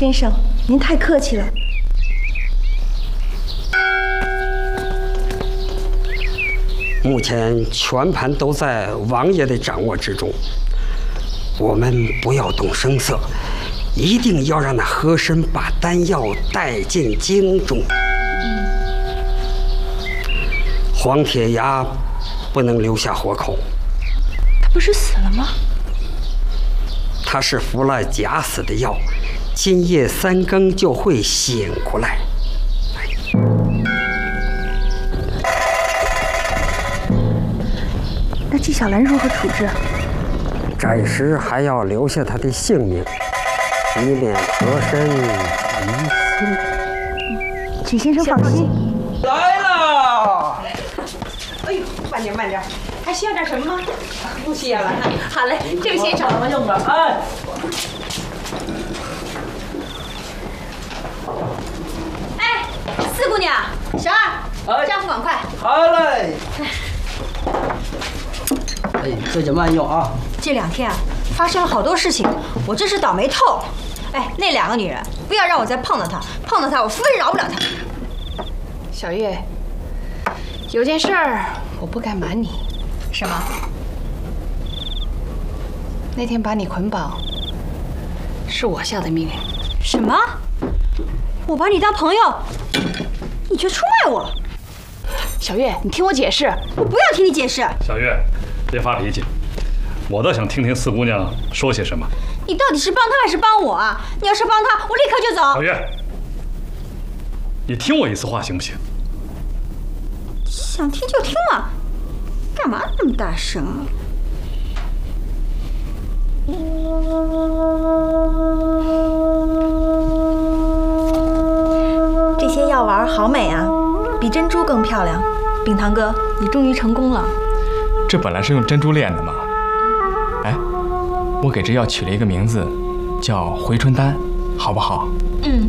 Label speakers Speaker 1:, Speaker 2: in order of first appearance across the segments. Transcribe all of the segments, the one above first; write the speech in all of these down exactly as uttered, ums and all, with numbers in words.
Speaker 1: 先生，您太客气了。
Speaker 2: 目前全盘都在王爷的掌握之中，我们不要动声色，一定要让那和珅把丹药带进京中。嗯、黄铁牙不能留下活口。
Speaker 1: 他不是死了吗？
Speaker 2: 他是服了假死的药，今夜三更就会醒过来。
Speaker 1: 那纪晓岚如何处置？
Speaker 2: 暂时还要留下他的性命，以免和珅疑心。
Speaker 1: 许先生放心。
Speaker 3: 来了！
Speaker 4: 哎呦，慢点慢点，还需要点什么吗？不需要了。好嘞，这位先生，
Speaker 3: 怎么用的？哎。
Speaker 4: 哎，四姑娘，小二，家父赶快。
Speaker 3: 好嘞。哎，这就慢用啊！
Speaker 4: 这两天啊，发生了好多事情，我真是倒霉透了。哎，那两个女人，不要让我再碰到她，碰到她我非饶不了她。
Speaker 5: 小月，有件事儿我不敢瞒你。
Speaker 4: 什么？
Speaker 5: 那天把你捆绑，是我下的命令。
Speaker 4: 什么？我把你当朋友，你却出卖我？
Speaker 5: 小月，你听我解释。
Speaker 4: 我不要听你解释。
Speaker 6: 小月，别发脾气，我倒想听听四姑娘说些什么。
Speaker 4: 你到底是帮她还是帮我啊？你要是帮她，我立刻就走。
Speaker 6: 小月，你听我一次话行不行？
Speaker 4: 想听就听嘛，干嘛那么大声啊？
Speaker 1: 这些药丸好美啊，比珍珠更漂亮。秉堂哥，你终于成功了。
Speaker 7: 这本来是用珍珠炼的嘛。哎，我给这药取了一个名字，叫回春丹，好不好？
Speaker 1: 嗯。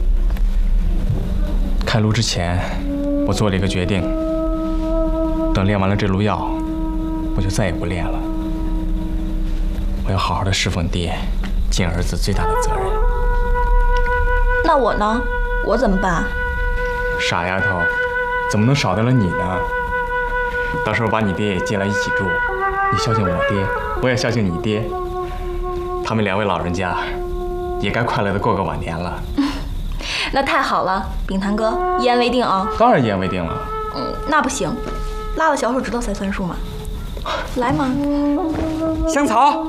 Speaker 7: 开炉之前，我做了一个决定，等炼完了这炉药，我就再也不炼了。我要好好的侍奉爹，尽儿子最大的责任。
Speaker 1: 那我呢？我怎么办？
Speaker 7: 傻丫头，怎么能少得了你呢？到时候把你爹也接来一起住，你孝敬我爹，我也孝敬你爹。他们两位老人家也该快乐的过个晚年了。
Speaker 1: 那太好了，秉堂哥，一言为定啊！
Speaker 7: 当然一言为定了。
Speaker 1: 嗯，那不行，拉到小手指头才算数嘛。来嘛，
Speaker 2: 香草。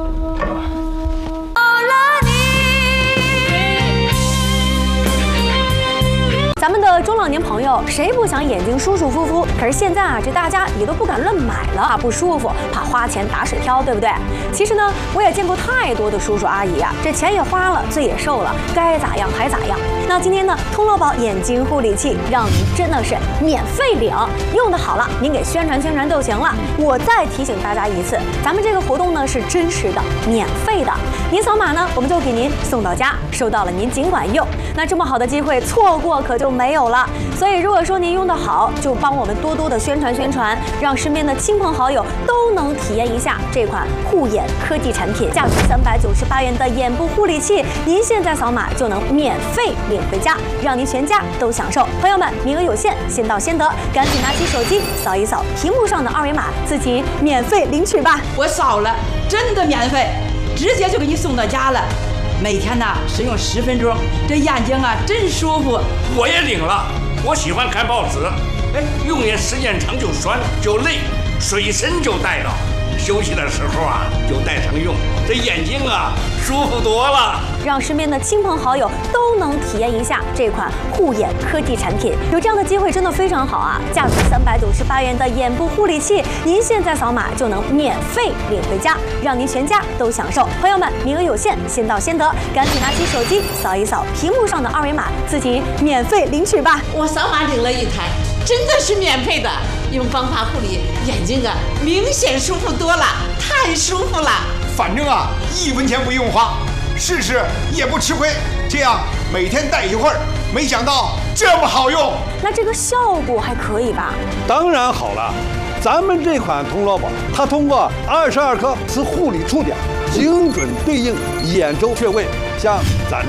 Speaker 8: 咱们的中老年朋友谁不想眼睛舒舒服服？可是现在啊，这大家也都不敢乱买了，怕不舒服，怕花钱打水漂，对不对？其实呢，我也见过太多的叔叔阿姨啊，这钱也花了，罪也受了，该咋样还咋样。那今天呢，通乐宝眼睛护理器让您真的是免费领，用的好了，您给宣传宣传就行了。我再提醒大家一次，咱们这个活动呢是真实的，免费的，您扫码呢，我们就给您送到家，收到了您尽管用。那这么好的机会，错过可就没有了。所以如果说您用得好，就帮我们多多的宣传宣传，让身边的亲朋好友都能体验一下这款护眼科技产品，价值三百九十八元的眼部护理器，您现在扫码就能免费领回家，让您全家都享受。朋友们，名额有限，先到先得，赶紧拿起手机扫一扫屏幕上的二维码，自己免费领取吧。
Speaker 9: 我扫了，真的免费，直接就给你送到家了。每天呢使用十分钟，这眼睛啊真舒服。
Speaker 10: 我也领了，我喜欢看报纸，哎，用眼时间长就酸就累，水参就带到，休息的时候啊就带上用，这眼睛啊舒服多了。
Speaker 8: 让身边的亲朋好友都能体验一下这款护眼科技产品，有这样的机会真的非常好啊！价值三百九十八元的眼部护理器，您现在扫码就能免费领回家，让您全家都享受。朋友们，名额有限，先到先得，赶紧拿起手机扫一扫屏幕上的二维码，自己免费领取吧。
Speaker 9: 我扫码领了一台，真的是免费的，用方法护理眼睛啊，明显舒服多了，太舒服了。
Speaker 11: 反正啊，一分钱不用花。试试也不吃亏，这样每天戴一会儿，没想到这么好用。
Speaker 8: 那这个效果还可以吧？
Speaker 12: 当然好了，咱们这款通乐宝，它通过二十二颗磁护理触点，精准对应眼周穴位，像咱。